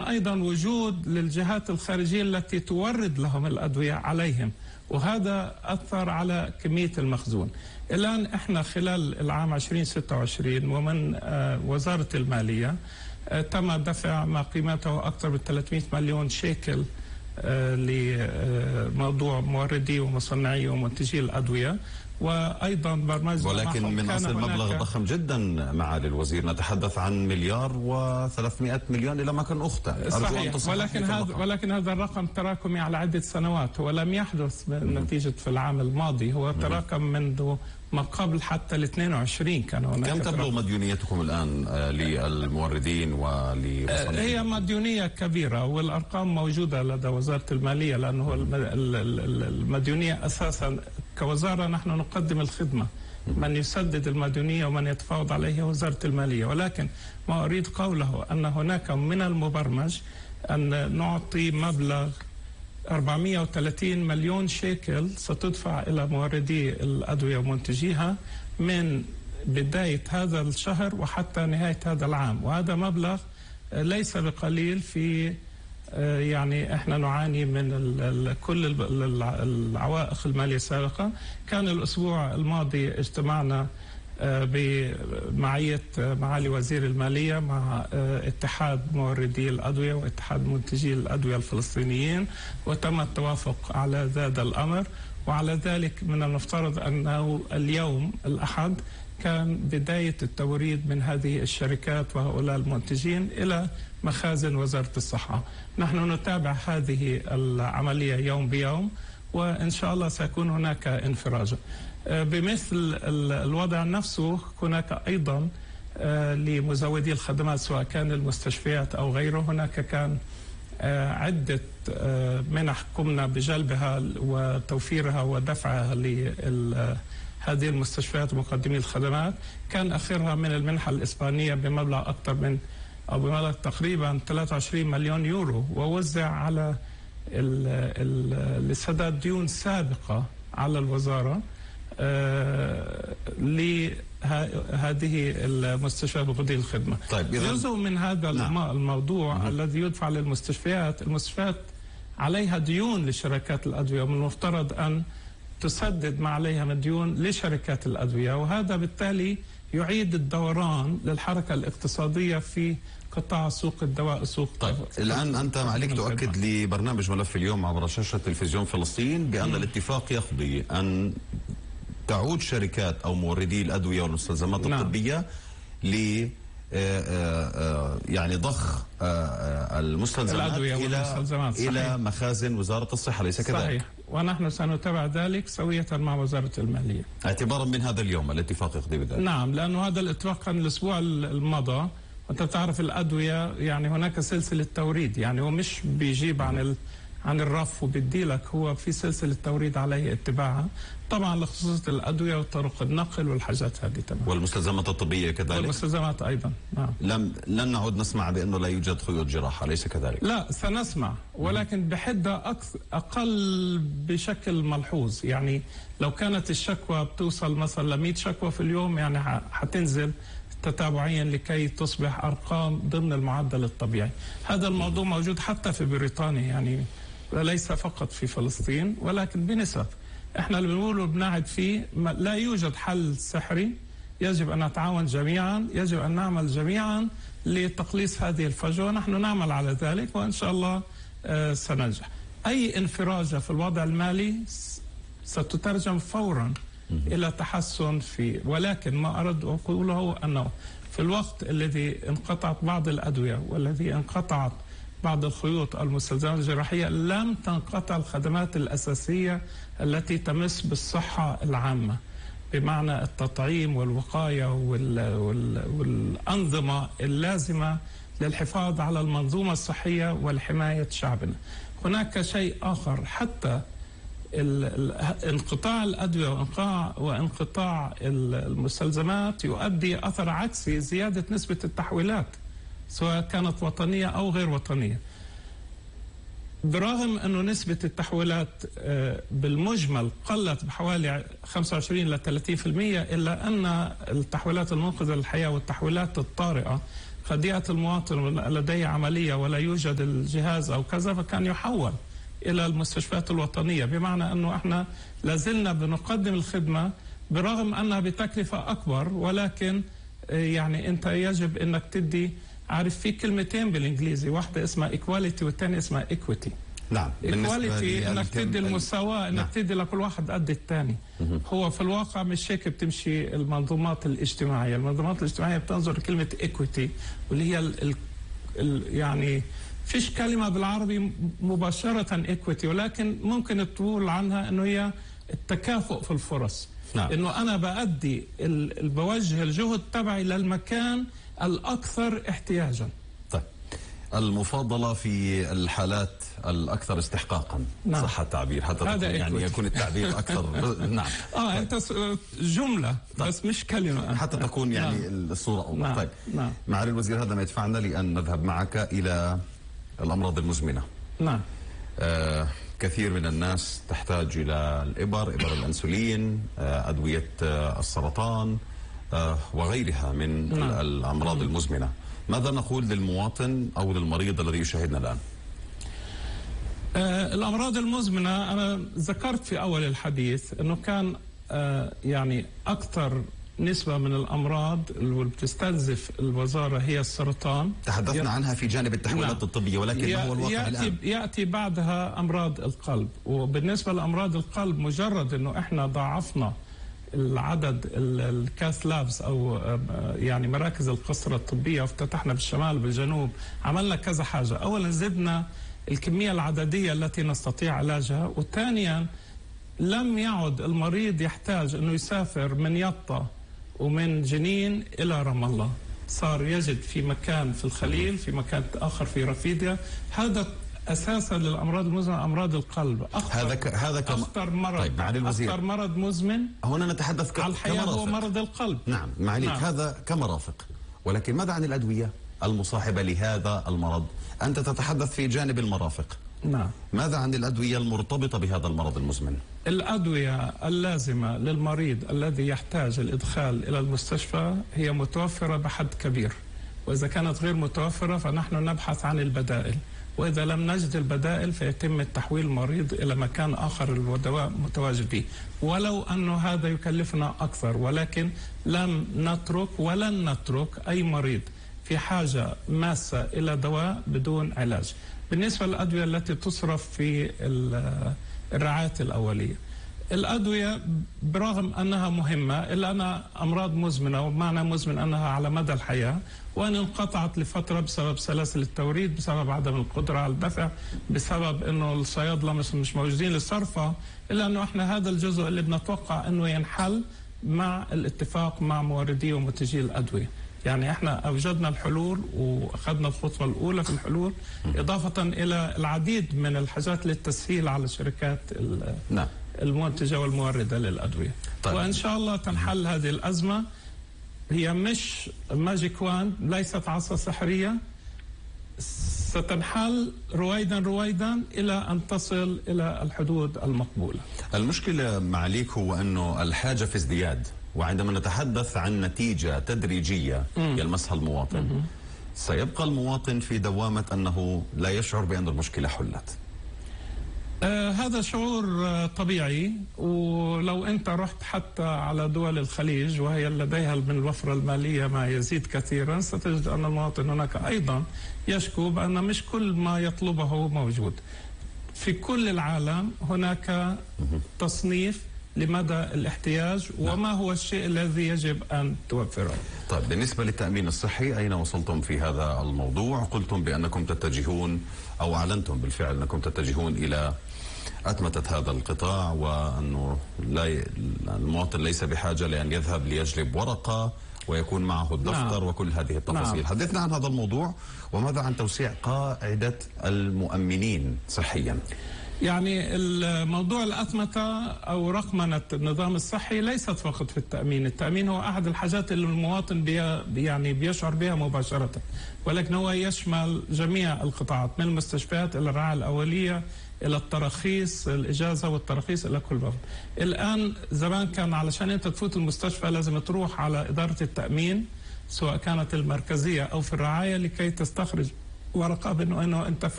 أيضا وجود للجهات الخارجية التي تورد لهم الأدوية عليهم، وهذا أثر على كمية المخزون. الآن إحنا خلال العام 2026 ومن وزارة المالية تم دفع ما قيمته أكثر من 300 مليون شيكل لموضوع موردي ومصنعي ومنتجي الأدوية، وأيضا برنامج، ولكن من أصل مبلغ ضخم جدا معالي الوزير، نتحدث عن 1,300 مليون إلى ما كان أخته. صحيح، ولكن هذا الرقم تراكمي على عدة سنوات، ولم يحدث نتيجة في العام الماضي، هو تراكم منذ ما قبل حتى ال 22 كان هناك. كم تبلغ مديونيتكم الآن للموردين ولمصنعين؟ هي مديونية كبيرة، والأرقام موجودة لدى وزارة المالية، لأنه المديونية أساسا كوزارة نحن نقدم الخدمة، من يسدد المديونية ومن يتفاوض عليه وزارة المالية. ولكن ما أريد قوله أن هناك من المبرمج أن نعطي مبلغ 430 مليون شيكل ستدفع إلى موردي الأدوية ومنتجيها من بداية هذا الشهر وحتى نهاية هذا العام، وهذا مبلغ ليس بقليل. في يعني احنا نعاني من كل العوائق المالية السابقة. كان الأسبوع الماضي اجتمعنا بمعية معالي وزير المالية مع اتحاد موردي الأدوية واتحاد منتجي الأدوية الفلسطينيين، وتم التوافق على هذا الأمر. وعلى ذلك من المفترض أنه اليوم الأحد كان بداية التوريد من هذه الشركات وهؤلاء المنتجين إلى مخازن وزارة الصحة. نحن نتابع هذه العملية يوم بيوم، وإن شاء الله سيكون هناك انفراج. بمثل الوضع نفسه هناك أيضا لمزودي الخدمات سواء كان المستشفيات أو غيره، هناك كان عدة منح قمنا بجلبها وتوفيرها ودفعها لهذه المستشفيات ومقدمي الخدمات. كان آخرها من المنحة الإسبانية بمبلغ أكثر من أو بمبلغ تقريبا 23 مليون يورو، ووزع على لسداد ديون سابقة على الوزارة لهذه المستشفيات ومقدمي الخدمة. طيب جزء من هذا الموضوع الذي يدفع للمستشفيات، المستشفيات عليها ديون لشركات الأدوية، ومن المفترض أن تسدد ما عليها من ديون لشركات الأدوية، وهذا بالتالي يعيد الدوران للحركة الاقتصادية في قطاع سوق الدواء سوق. طيب الآن أنت عليك تؤكد لبرنامج ملف اليوم عبر شاشة تلفزيون فلسطين بأن الاتفاق يقضي أن تعود شركات أو موردي الأدوية والمستلزمات الطبية ل يعني ضخ المستلزمات إلى مخازن وزارة الصحة، ليس كذلك؟ صحيح، ونحن سنتابع ذلك سوية مع وزارة المالية اعتبارا من هذا اليوم الاتفاق يقضي بذلك. نعم، لأنه هذا الاتفاق كان الأسبوع الماضي، وأنت تعرف الأدوية يعني هناك سلسلة توريد، يعني هو مش بيجيب عن الرف وبيدي لك، هو في سلسلة توريد عليه اتباعها طبعا لخصوصية الأدوية وطرق النقل والحاجات هذه تمام. والمستلزمات الطبية كذلك؟ والمستلزمات أيضا نعم. لن نعود نسمع بأنه لا يوجد خيوط جراحة، ليس كذلك؟ لا، سنسمع ولكن بحدة أقل بشكل ملحوظ. يعني لو كانت الشكوى بتوصل مثلا ل 100 شكوى في اليوم، يعني حتنزل تتابعيا لكي تصبح أرقام ضمن المعدل الطبيعي. هذا الموضوع موجود حتى في بريطانيا، يعني ليس فقط في فلسطين ولكن بنسب. احنا اللي بنقوله بنعد فيه لا يوجد حل سحري، يجب أن نتعاون جميعا، يجب أن نعمل جميعا لتقليص هذه الفجوة. نحن نعمل على ذلك وإن شاء الله سننجح. أي انفراجة في الوضع المالي ستترجم فورا إلى تحسن فيه، ولكن ما أرد أقوله أنه في الوقت الذي انقطعت بعض الأدوية والذي انقطعت بعض الخيوط المستلزمات الجراحية، لم تنقطع الخدمات الأساسية التي تمس بالصحة العامة، بمعنى التطعيم والوقاية والأنظمة اللازمة للحفاظ على المنظومة الصحية والحماية شعبنا. هناك شيء آخر، حتى انقطاع الأدوية وانقطاع المستلزمات يؤدي أثر عكسي، زيادة نسبة التحويلات سواء كانت وطنية أو غير وطنية. برغم أنه نسبة التحويلات بالمجمل قلت بحوالي 25 إلى 30%، إلا أن التحويلات المنقذة للحياة والتحويلات الطارئة قد يأتي المواطن لديه عملية ولا يوجد الجهاز أو كذا، فكان يحول إلى المستشفيات الوطنية، بمعنى أنه احنا لازلنا بنقدم الخدمة برغم أنها بتكلفة أكبر، ولكن يعني أنت يجب أنك تدي، عارف في كلمتين بالإنجليزي، واحدة اسمها equality والثانية اسمها equity. نعم. equality انك تدي المساواة، انك تدي لكل واحد قد الثاني. هو في الواقع مش هيك بتمشي المنظومات الاجتماعية. المنظومات الاجتماعية بتنظر لكلمة equity، واللي هي يعني فيش كلمة بالعربي مباشرة equity، ولكن ممكن تقول عنها انه هي التكافؤ في الفرص. نعم. انه انا بأدي بوجه الجهد تبعي للمكان الاكثر احتياجا. طيب، المفاضلة في الحالات الأكثر استحقاقا. نعم. صح التعبير، حتى يعني يكون التعبير أكثر. نعم. أنت جملة. طيب. بس مش كلمة، حتى تكون يعني نعم. الصورة أوضح. نعم. طيب. نعم. معالي الوزير، هذا ما يدفعنا لأن نذهب معك إلى الأمراض المزمنة. نعم. كثير من الناس تحتاج إلى إبر الأنسولين، أدوية السرطان وغيرها من نعم. الأمراض المزمنة. ماذا نقول للمواطن أو للمريض الذي يشاهدنا الآن؟ الأمراض المزمنة أنا ذكرت في أول الحديث أنه كان يعني أكثر نسبة من الأمراض اللي بتستنزف الوزارة هي السرطان. تحدثنا عنها في جانب التحويلات نعم. الطبية، ولكن ما هو الواقع الآن؟ يأتي بعدها أمراض القلب. وبالنسبة لأمراض القلب، مجرد أنه إحنا ضاعفنا العدد الكاث لابس أو يعني مراكز القسطرة الطبية، وافتتحنا بالشمال وبالجنوب، عملنا كذا حاجة. أولا زدنا الكمية العددية التي نستطيع علاجها، وثانيا لم يعد المريض يحتاج أنه يسافر من يطا ومن جنين إلى رام الله، صار يجد في مكان في الخليل، في مكان آخر في رفيديا. هذا أساسا للأمراض المزمنة، أمراض القلب أخطر مرض. طيب معالي الوزير، أخطر مرض مزمن هنا نتحدث على الحياة هو مرض القلب. نعم معاليك. نعم. هذا كمرافق، ولكن ماذا عن الأدوية المصاحبة لهذا المرض؟ أنت تتحدث في جانب المرافق. نعم. ماذا عن الأدوية المرتبطة بهذا المرض المزمن؟ الأدوية اللازمة للمريض الذي يحتاج الإدخال إلى المستشفى هي متوفرة بحد كبير، وإذا كانت غير متوفرة فنحن نبحث عن البدائل، وإذا لم نجد البدائل فيتم التحويل المريض إلى مكان آخر الدواء متواجد فيه، ولو أنه هذا يكلفنا أكثر. ولكن لم نترك ولن نترك أي مريض في حاجة ماسة إلى دواء بدون علاج. بالنسبة للأدوية التي تصرف في الرعاية الأولية، الأدوية برغم أنها مهمة إلا أنها أمراض مزمنة، ومعنى مزمن أنها على مدى الحياة، وأن انقطعت لفترة بسبب سلاسل التوريد، بسبب عدم القدرة على الدفع، بسبب أنه الصيادلة مش موجودين لصرفها، إلا أنه إحنا هذا الجزء اللي بنتوقع أنه ينحل مع الاتفاق مع موردي ومنتجي الأدوية. يعني احنا اوجدنا الحلول واخذنا الخطوه الاولى في الحلول، اضافه الى العديد من الحاجات للتسهيل على الشركات نعم. المنتجه والمورده للادويه. طيب. وان شاء الله تنحل هذه الازمه. هي مش ماجيك وان، ليست عصا سحريه، ستنحل رويدا رويدا إلى أن تصل إلى الحدود المقبولة. المشكلة معاليك هو أنه الحاجة في ازدياد، وعندما نتحدث عن نتيجة تدريجية يلمسها المواطن، سيبقى المواطن في دوامة أنه لا يشعر بأن المشكلة حلت. هذا شعور طبيعي، ولو أنت رحت حتى على دول الخليج وهي لديها من الوفرة المالية ما يزيد كثيرا، ستجد أن المواطن هناك أيضا يشكو بأن مش كل ما يطلبه موجود. في كل العالم هناك تصنيف لمدى الاحتياج وما هو الشيء الذي يجب أن توفره. طيب، بالنسبة للتأمين الصحي أين وصلتم في هذا الموضوع؟ قلتم بأنكم تتجهون أو أعلنتم بالفعل أنكم تتجهون إلى أتمتة هذا القطاع، وأنه المواطن ليس بحاجة لأن يذهب ليجلب ورقة ويكون معه الدفتر وكل هذه التفاصيل. حدثنا عن هذا الموضوع، وماذا عن توسيع قاعدة المؤمنين صحيا؟ يعني الموضوع الأتمتة أو رقمنة النظام الصحي ليست فقط في التأمين. التأمين هو أحد الحاجات اللي المواطن يعني بيشعر بها مباشرة، ولكن هو يشمل جميع القطاعات من المستشفيات إلى الرعاية الأولية إلى التراخيص، الإجازة والتراخيص إلى كل باب. الآن زمان كان علشان أنت تفوت المستشفى لازم تروح على إدارة التأمين، سواء كانت المركزية أو في الرعاية لكي تستخرج ورقة بأنه أنت